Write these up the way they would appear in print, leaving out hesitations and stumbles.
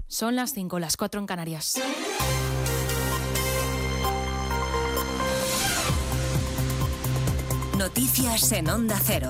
Son las 5, las 4 en Canarias. Noticias en Onda Cero.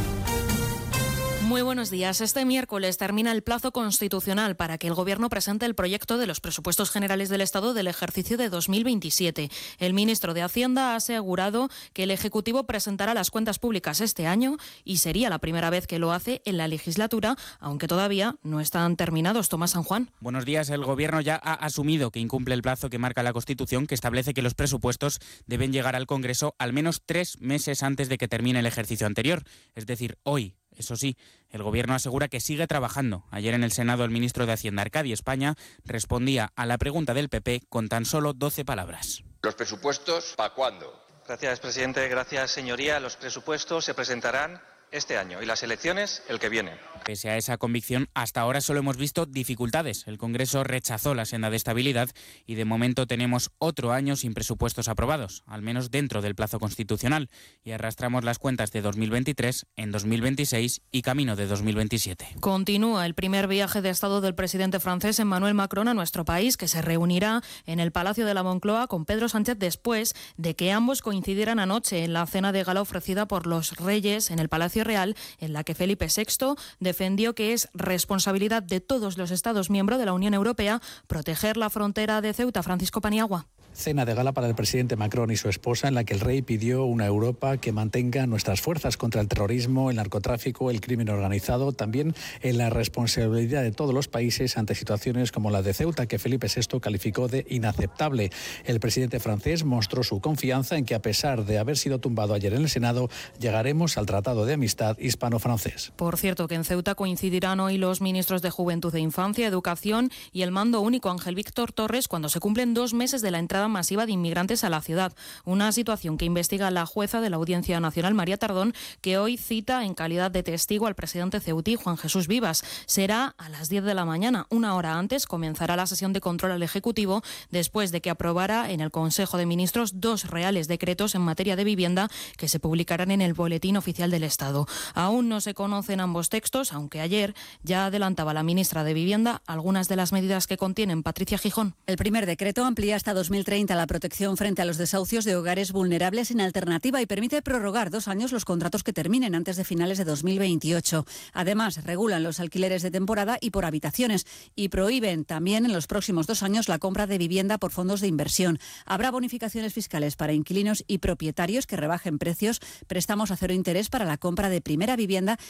Muy buenos días. Este miércoles termina el plazo constitucional para que el Gobierno presente el proyecto de los presupuestos generales del Estado del ejercicio de 2027. El ministro de Hacienda ha asegurado que el Ejecutivo presentará las cuentas públicas este año y sería la primera vez que lo hace en la legislatura, aunque todavía no están terminados. Tomás San Juan. Buenos días. El Gobierno ya ha asumido que incumple el plazo que marca la Constitución, que establece que los presupuestos deben llegar al Congreso al menos 3 meses antes de que termine el ejercicio anterior, es decir, hoy. Eso sí, el Gobierno asegura que sigue trabajando. Ayer en el Senado el ministro de Hacienda, Arcadi España, respondía a la pregunta del PP con tan solo 12 palabras. ¿Los presupuestos para cuándo? Gracias, presidente. Gracias, señoría. Los presupuestos se presentarán este año y las elecciones el que viene. Pese a esa convicción, hasta ahora solo hemos visto dificultades. El Congreso rechazó la senda de estabilidad y de momento tenemos otro año sin presupuestos aprobados, al menos dentro del plazo constitucional, y arrastramos las cuentas de 2023 en 2026 y camino de 2027. Continúa el primer viaje de Estado del presidente francés Emmanuel Macron a nuestro país, que se reunirá en el Palacio de la Moncloa con Pedro Sánchez después de que ambos coincidieran anoche en la cena de gala ofrecida por los reyes en el Palacio Real, en la que Felipe VI defendió que es responsabilidad de todos los Estados miembros de la Unión Europea proteger la frontera de Ceuta. Francisco Paniagua. Cena de gala para el presidente Macron y su esposa, en la que el rey pidió una Europa que mantenga nuestras fuerzas contra el terrorismo, el narcotráfico, el crimen organizado, también en la responsabilidad de todos los países ante situaciones como la de Ceuta, que Felipe VI calificó de inaceptable. El presidente francés mostró su confianza en que, a pesar de haber sido tumbado ayer en el Senado, llegaremos al Tratado de Amistad hispano-francés. Por cierto, que en Ceuta coincidirán hoy los ministros de Juventud e Infancia, Educación y el Mando Único Ángel Víctor Torres cuando se cumplen 2 meses de la entrada masiva de inmigrantes a la ciudad. Una situación que investiga la jueza de la Audiencia Nacional, María Tardón, que hoy cita en calidad de testigo al presidente ceutí, Juan Jesús Vivas. Será a las 10 de la mañana. Una hora antes comenzará la sesión de control al Ejecutivo después de que aprobara en el Consejo de Ministros 2 reales decretos en materia de vivienda que se publicarán en el Boletín Oficial del Estado. Aún no se conocen ambos textos, aunque ayer ya adelantaba la ministra de Vivienda algunas de las medidas que contienen. Patricia Gijón. El primer decreto amplía hasta 2030 la protección frente a los desahucios de hogares vulnerables sin alternativa y permite prorrogar 2 años los contratos que terminen antes de finales de 2028. Además, regulan los alquileres de temporada y por habitaciones y prohíben también en los próximos 2 años la compra de vivienda por fondos de inversión. Habrá bonificaciones fiscales para inquilinos y propietarios que rebajen precios, préstamos a cero interés para la compra de primera vivienda